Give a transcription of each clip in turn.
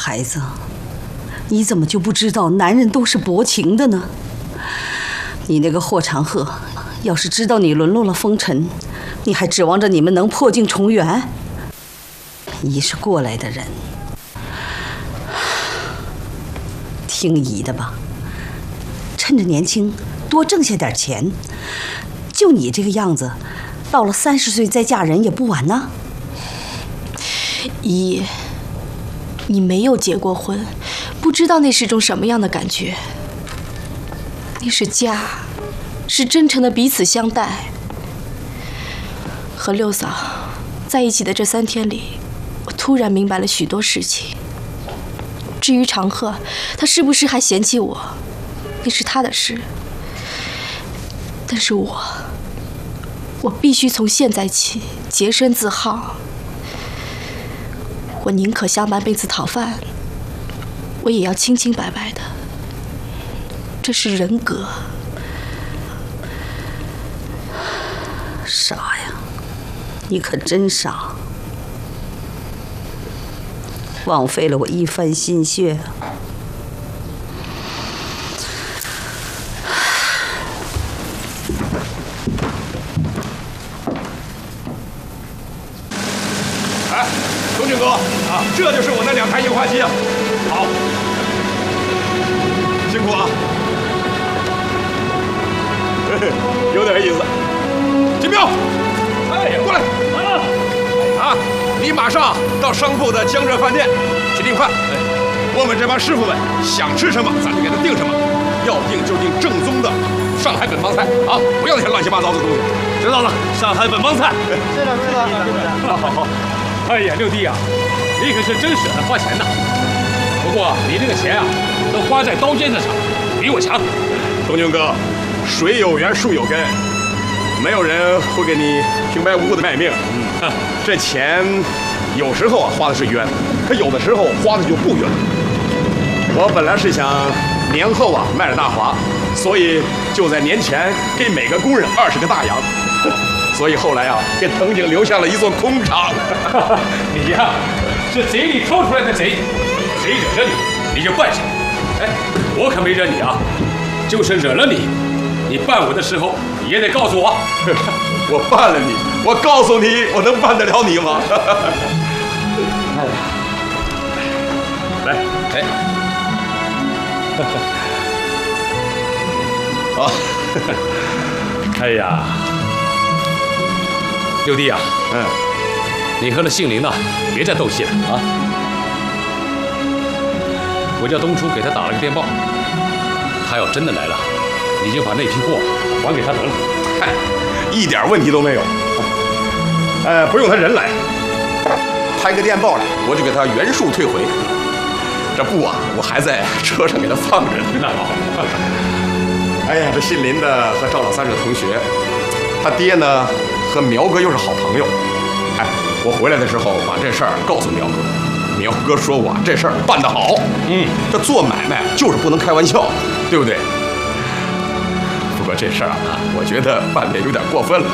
孩子，你怎么就不知道男人都是薄情的呢？你那个霍长鹤，要是知道你沦落了风尘，你还指望着你们能破镜重圆？姨是过来的人，听姨的吧，趁着年轻多挣下点钱。就你这个样子，到了30岁再嫁人也不晚呢。 姨，你没有结过婚，不知道那是种什么样的感觉。那是家，是真诚的彼此相待。和六嫂在一起的这3天里，我突然明白了许多事情。至于长鹤，他是不是还嫌弃我，那是他的事。但是我必须从现在起洁身自好。我宁可下半辈子讨饭，我也要清清白白的。这是人格。 傻呀，你可真傻，枉费了我一番心血。 哎，东俊哥啊，这就是我那2台樱花机啊！好，辛苦啊！嘿嘿，有点意思。金彪，哎，过来！啊，你马上到商铺的江浙饭店去订饭。我们这帮师傅们想吃什么，咱就给他订什么，要订就订正宗的上海本帮菜啊，不要那些乱七八糟的东西。知道了，上海本帮菜。 知道。 好。哎呀，六弟啊，你可是真舍得花钱呐！不过你这个钱啊，都花在刀尖子上，比我强。 东军哥，水有源，树有根，没有人会给你平白无故的卖命。这钱有时候啊花的是冤，可有的时候花的就不冤。我本来是想年后啊卖了大华，所以就在年前给每个工人20个大洋。所以后来啊，给藤井留下了一座空场。 你呀，是贼里挑出来的贼，谁惹着你，你就办谁。哎，我可没惹你啊，就是惹了你，你办我的时候也得告诉我。 我办了你，我告诉你，我能办得了你吗？ 来，哎， 啊， 哎呀。六弟啊，你和那姓林的别再斗气了啊！我叫东初给他打了个电报，他要真的来了，你就把那批货还给他得了。 嗨，一点问题都没有。不用他人来，拍个电报来，我就给他原数退回。这布啊，我还在车上给他放着呢。 那好。 哎呀，这姓林的和赵老三是同学，他爹呢？和苗哥又是好朋友，哎，我回来的时候把这事儿告诉苗哥，苗哥说我这事儿办得好，这做买卖就是不能开玩笑，对不对？不过这事儿啊，我觉得办得有点过分了。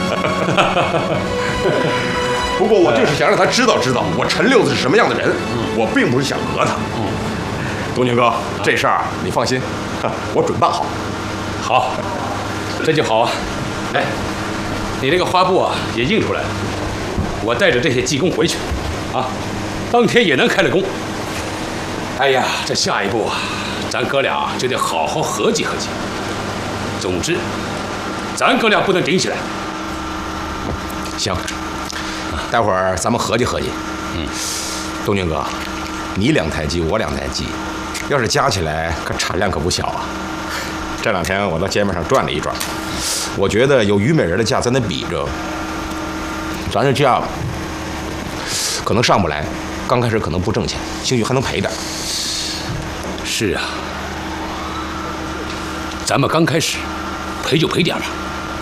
不过我就是想让他知道我陈六子是什么样的人，我并不是想讹他。东军哥，这事儿你放心，我准办好。 好，这就好啊。哎。你这个花布啊也印出来了，我带着这些技工回去，啊，当天也能开了工。哎呀，这下一步啊，咱哥俩就得好好合计合计。总之，咱哥俩不能顶起来。 行，待会儿咱们合计合计。东军哥，你2台机，我2台机，要是加起来，可产量可不小啊。这2天我到街面上转了一转。我觉得有虞美人的价在那比着，咱这价可能上不来，刚开始可能不挣钱，兴许还能赔点。 是啊，咱们刚开始赔就赔点吧。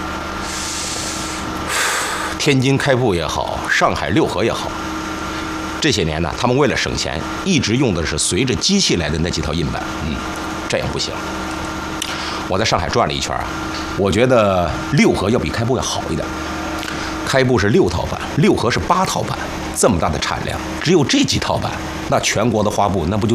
天津开埠也好，上海六合也好，这些年呢，他们为了省钱，一直用的是随着机器来的那几套印版。这样不行。我在上海转了一圈啊。我觉得六合要比开埠要好一点。开埠是6套版，六合是8套版，这么大的产量，只有这几套版，那全国的花布那不就